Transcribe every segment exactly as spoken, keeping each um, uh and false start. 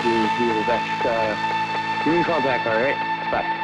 you do the best. Uh, give me a call back, all right? Bye.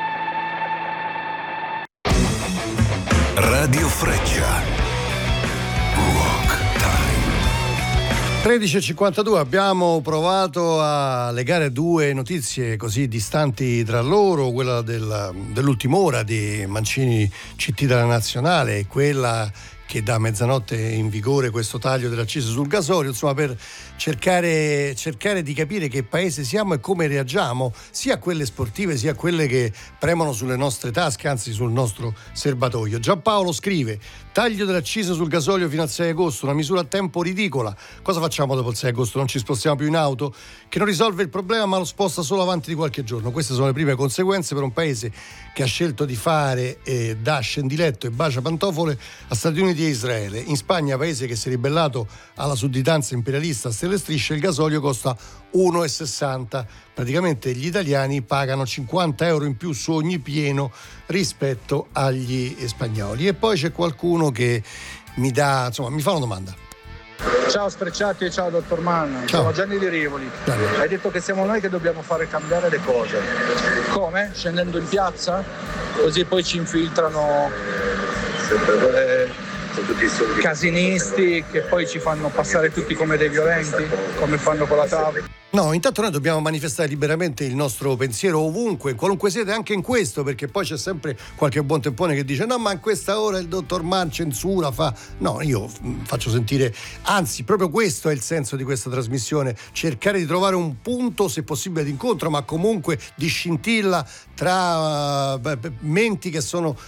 Radio Freccia. Rock Time. tredici e cinquantadue, abbiamo provato a legare due notizie così distanti tra loro, quella del, dell'ultima ora di Mancini C T della Nazionale e quella che da mezzanotte è in vigore questo taglio dell'accisa sul gasolio, insomma, per cercare, cercare di capire che paese siamo e come reagiamo sia a quelle sportive sia a quelle che premono sulle nostre tasche, anzi sul nostro serbatoio. Giampaolo scrive: taglio dell'accisa sul gasolio fino al sei agosto, una misura a tempo ridicola. Cosa facciamo dopo il sei agosto? Non ci spostiamo più in auto? Che non risolve il problema ma lo sposta solo avanti di qualche giorno. Queste sono le prime conseguenze per un paese che ha scelto di fare eh, da scendiletto e bacia pantofole a Stati Uniti e Israele. In Spagna, paese che si è ribellato alla sudditanza imperialista a stelle strisce, il gasolio costa uno virgola sessanta. Praticamente gli italiani pagano cinquanta euro in più su ogni pieno rispetto agli spagnoli. E poi c'è qualcuno che mi dà, insomma, mi fa una domanda. Ciao Sfrecciati e ciao dottor Mann, Ciao. sono Gianni di Rivoli. Ciao. Hai detto che siamo noi che dobbiamo fare cambiare le cose. Come? Scendendo in piazza? Così poi ci infiltrano eh, casinisti che poi ci fanno passare tutti come dei violenti, come fanno con la T A V. No, intanto noi dobbiamo manifestare liberamente il nostro pensiero ovunque, in qualunque sede, anche in questo, perché poi c'è sempre qualche buon tempone che dice no, ma in questa ora il dottor Mann censura, fa... No, io faccio sentire, anzi, proprio questo è il senso di questa trasmissione, cercare di trovare un punto, se possibile, di incontro, ma comunque di scintilla tra uh, menti che sono